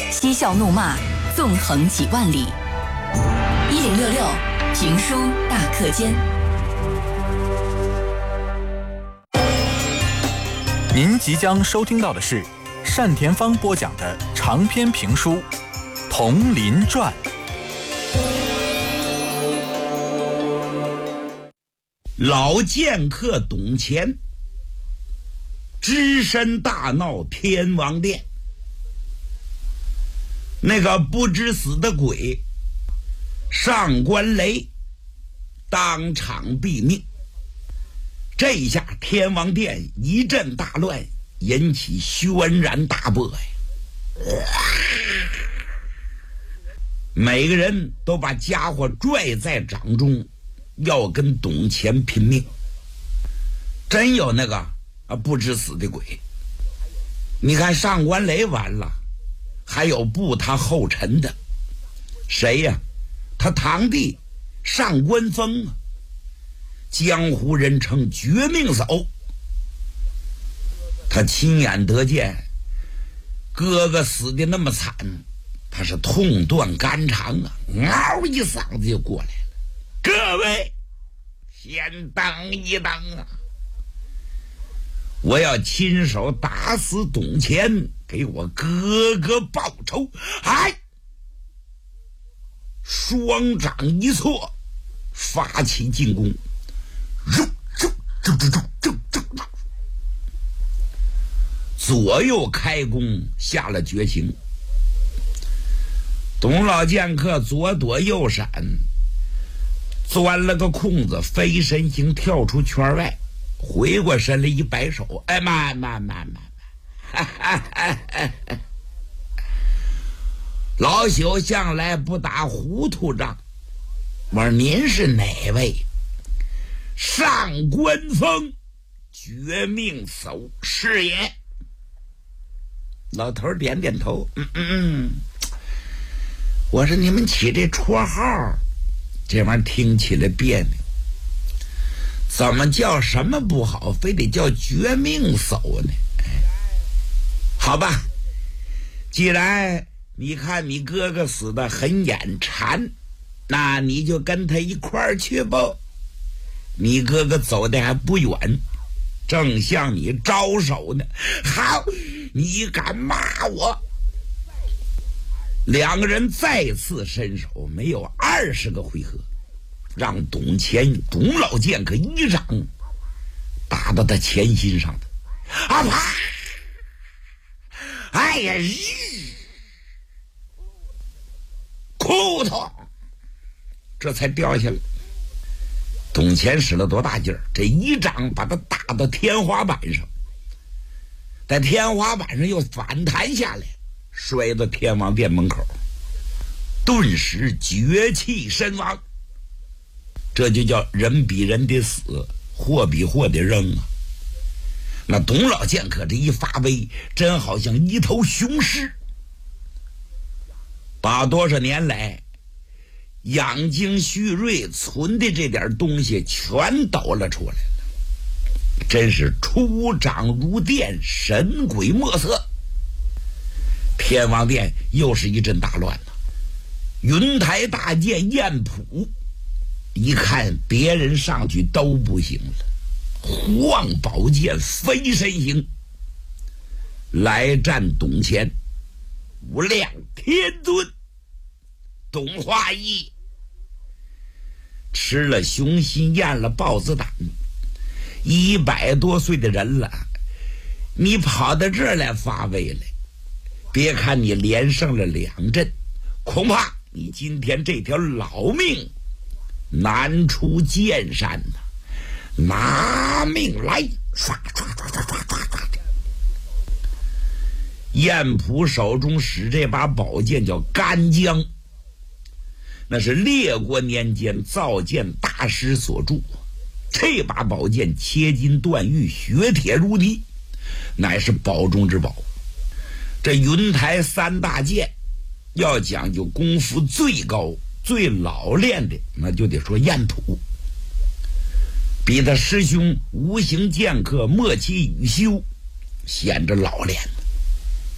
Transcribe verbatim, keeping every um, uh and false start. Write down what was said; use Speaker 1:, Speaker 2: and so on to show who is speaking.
Speaker 1: 嬉笑怒骂，纵横几万里。一零六六评书大课间。
Speaker 2: 您即将收听到的是单田芳播讲的长篇评书《铜林传》。
Speaker 3: 老剑客董乾只身大闹天王殿，那个不知死的鬼上官雷当场毙命。这一下天王殿一阵大乱，引起轩然大波呀！每个人都把家伙拽在掌中，要跟董乾拼命。真有那个啊不知死的鬼，你看上官雷完了，还有步他后尘的谁呀、啊？他堂弟上官峰啊，江湖人称绝命手。他亲眼得见哥哥死的那么惨，他是痛断肝肠啊，嗷一嗓子就过来了。各位先等一等啊，我要亲手打死董乾，给我哥哥报仇。哎，双掌一错，发起进攻，左右开弓，下了决心。董老剑客左躲右闪，钻了个空子，飞身形跳出圈外，回过身来一摆手，哎慢慢慢慢慢，老朽向来不打糊涂仗。我说您是哪位？上官峰，绝命手是也。老头点点头，嗯嗯嗯。我说你们起这绰号，这玩意儿听起来别扭，怎么叫什么不好，非得叫绝命手呢？哎，好吧，既然你看你哥哥死得很眼馋，那你就跟他一块儿去吧。你哥哥走的还不远，正向你招手呢。好，你敢骂我？两个人再次伸手，没有二十个回合，让董乾董老剑客一掌打到他前心上的，啊啪！哎呀，裤头，这才掉下来。董乾使了多大劲儿，这一掌把他打到天花板上，在天花板上又反弹下来，摔到天王殿门口，顿时绝气身亡。这就叫人比人的死，货比货的扔啊！那董老剑客这一发威，真好像一头雄狮，把多少年来养精蓄锐存的这点东西全抖了出来了，真是出掌如电，神鬼莫测。天王殿又是一阵大乱了。云台大剑燕普一看别人上去都不行了，晃宝剑飞身行来战董乾。无量天尊董化一吃了雄心咽了豹子胆，一百多岁的人了，你跑到这儿来发威来，别看你连胜了两阵，恐怕你今天这条老命难出剑山呐！拿命来！唰唰唰唰唰唰唰的。燕普手中使这把宝剑叫干将，那是列国年间造剑大师所铸。这把宝剑切金断玉，雪铁如泥，乃是宝中之宝。这云台三大剑要讲究功夫最高最老练的，那就得说燕普，比他师兄无形剑客莫其雨修显着老练。